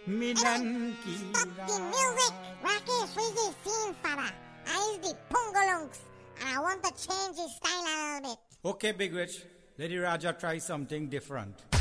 Minan Stop the music! Rakesh, where's the scene, fella? I is the Pungalunks, and I want to change his style a little bit. Okay, Big Rich. Let the Raja try something different.